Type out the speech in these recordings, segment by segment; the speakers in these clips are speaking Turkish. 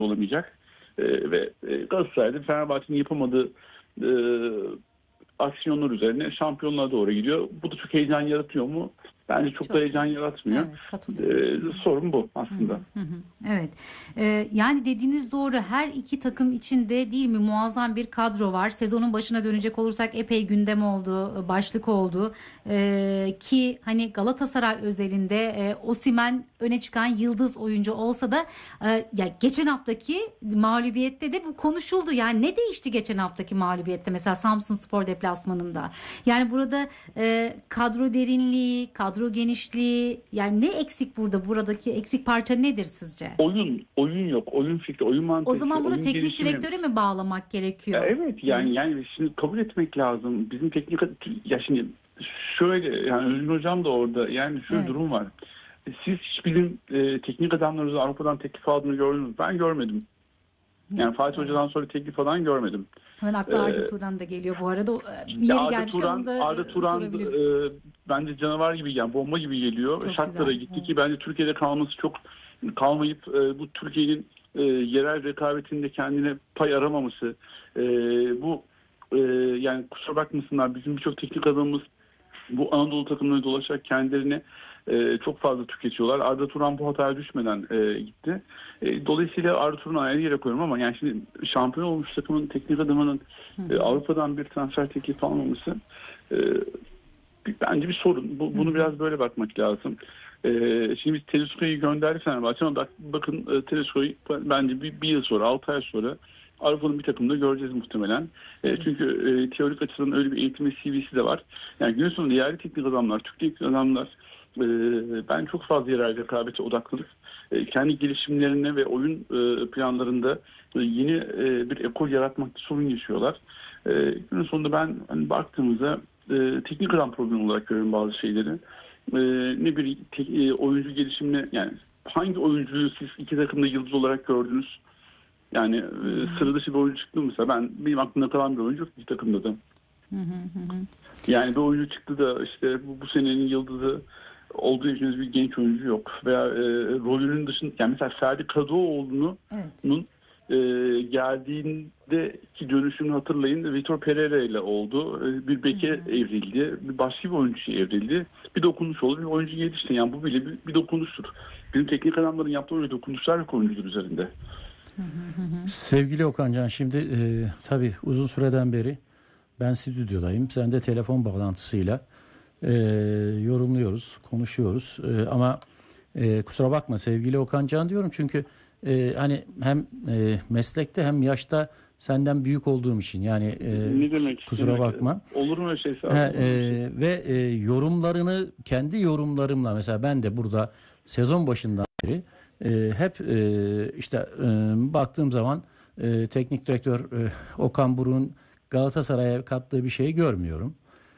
olamayacak. Ve Galatasaray'da Fenerbahçe'nin yapamadığı aksiyonlar üzerine şampiyonluğa doğru gidiyor. Bu da çok heyecan yaratıyor mu? Bence çok da heyecan yaratmıyor. Evet, sorun bu aslında. Evet. Yani dediğiniz doğru. Her iki takım içinde değil mi muazzam bir kadro var. Sezonun başına dönecek olursak epey gündem oldu, başlık oldu. Ki hani Galatasaray özelinde Osimhen öne çıkan yıldız oyuncu olsa da ya geçen haftaki mağlubiyette de bu konuşuldu. Yani ne değişti geçen haftaki mağlubiyette mesela Samsunspor deplasmanında? Yani burada kadro derinliği, kadro genişliği, yani ne eksik burada? Buradaki eksik parça nedir sizce? Oyun yok. Oyun fikri, oyun mantığı. O zaman bunu teknik gelişimi... direktöre mi bağlamak gerekiyor? Evet yani şimdi kabul etmek lazım. Bizim şimdi şöyle yani Özgün Hocam da orada yani şöyle durum var. Siz hiç bizim teknik adamlarınızı Avrupa'dan teklif aldığını gördünüz mü? Ben görmedim. Yani Fatih Hoca'dan sonra teklif falan görmedim. Hemen akla Arda Turan da geliyor bu arada. Yeri gelmişken onu da Arda Turan bence canavar gibi yani bomba gibi geliyor. Shakhtar'a gitti ki bence Türkiye'de kalmayıp bu Türkiye'nin yerel rekabetinde kendine pay aramaması bu yani kusura bakmasınlar bizim birçok teknik adamımız bu Anadolu takımlarına dolaşarak kendilerini çok fazla tüketiyorlar. Arda Turan bu hataya düşmeden gitti. Dolayısıyla Arda Turan'ı ayrı yere koyuyorum ama yani şimdi şampiyon olmuş takımın teknik adamının Avrupa'dan bir transfer teklifi almaması bence bir sorun. Bunu biraz böyle bakmak lazım. Şimdi biz Tedesco'yu gönderdik Fenerbahçe ama bakın Tedesco'yu bence bir yıl sonra 6 ay sonra Avrupa'nın bir takımda göreceğiz muhtemelen. Çünkü teorik açıdan öyle bir eğitim ve CV'si de var. Yani gün sonunda yerli teknik adamlar, Türk teknik adamlar ben çok fazla yerel rekabete odaklıdır. Kendi gelişimlerine ve oyun planlarında yeni bir ekol yaratmakta sorun yaşıyorlar. Gün sonunda ben hani baktığımızda teknik adam problemi olarak görüyorum bazı şeyleri. Ne bir oyuncu gelişimine yani hangi oyuncuyu siz iki takımda yıldız olarak gördünüz? Yani sıra dışı bir oyuncu çıktı mesela benim aklımda kalan bir oyuncu yok iki takımda da. Yani bir oyuncu çıktı da işte bu senenin yıldızı olduğu için bir genç oyuncu yok. Veya rolünün dışında yani mesela Ferdi Kadıoğlu'nun geldiğindeki dönüşümünü hatırlayın. Vitor Pereira ile oldu. Bir beke evrildi. Bir başka bir oyuncuya evrildi. Bir dokunuş oldu. Bir oyuncu gelişti. Yani bu bile bir dokunuştur. Bizim teknik adamların yaptığı öyle dokunuşlar yok oyuncular üzerinde. Sevgili Okancan şimdi tabii uzun süreden beri ben stüdyodayım. Sen de telefon bağlantısıyla yorumluyoruz, konuşuyoruz. Ama kusura bakma sevgili Okancan diyorum çünkü hani hem meslekte hem yaşta senden büyük olduğum için yani ne demek, kusura bakma. Olur mu öyle şey? Ve yorumlarını kendi yorumlarımla mesela ben de burada sezon başından beri hep işte baktığım zaman teknik direktör Okan Buruk'un Galatasaray'a kattığı bir şey görmüyorum.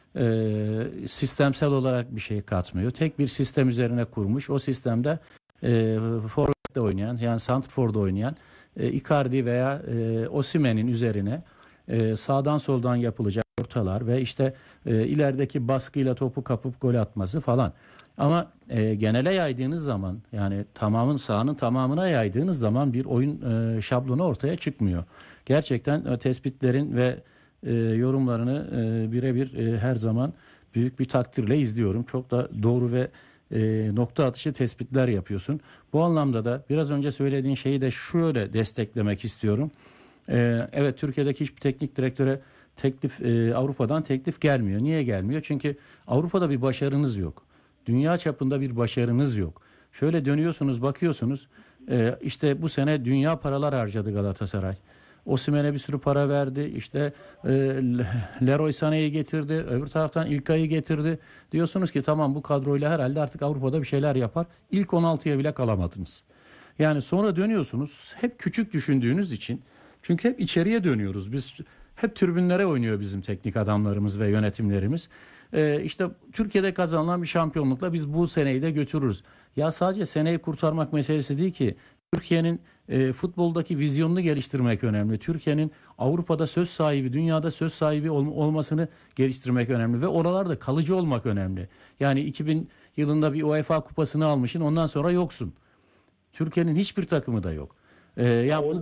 Sistemsel olarak bir şey katmıyor. Tek bir sistem üzerine kurmuş. O sistemde forvette oynayan yani santrforda oynayan Icardi veya Osimhen'in üzerine sağdan soldan yapılacak ortalar ve işte ilerideki baskıyla topu kapıp gol atması falan. Ama genele yaydığınız zaman yani sahanın tamamına yaydığınız zaman bir oyun şablonu ortaya çıkmıyor. Gerçekten tespitlerin ve yorumlarını birebir her zaman büyük bir takdirle izliyorum. Çok da doğru ve nokta atışı tespitler yapıyorsun. Bu anlamda da biraz önce söylediğin şeyi de şöyle desteklemek istiyorum. Evet Türkiye'deki hiçbir teknik direktöre Avrupa'dan teklif gelmiyor. Niye gelmiyor? Çünkü Avrupa'da bir başarınız yok. Dünya çapında bir başarınız yok. Şöyle dönüyorsunuz bakıyorsunuz işte bu sene dünya paralar harcadı Galatasaray. Osimhen'e bir sürü para verdi. İşte Leroy Sané'yi getirdi. Öbür taraftan İlkay'ı getirdi. Diyorsunuz ki tamam bu kadroyla herhalde artık Avrupa'da bir şeyler yapar. İlk 16'ya bile kalamadınız. Yani sonra dönüyorsunuz hep küçük düşündüğünüz için. Çünkü hep içeriye dönüyoruz. Biz hep tribünlere oynuyor bizim teknik adamlarımız ve yönetimlerimiz. İşte Türkiye'de kazanılan bir şampiyonlukla biz bu seneyi de götürürüz. Ya sadece seneyi kurtarmak meselesi değil ki. Türkiye'nin futboldaki vizyonunu geliştirmek önemli. Türkiye'nin Avrupa'da söz sahibi, dünyada söz sahibi olmasını geliştirmek önemli. Ve oralarda kalıcı olmak önemli. Yani 2000 yılında bir UEFA kupasını almışsın ondan sonra yoksun. Türkiye'nin hiçbir takımı da yok. Ya bu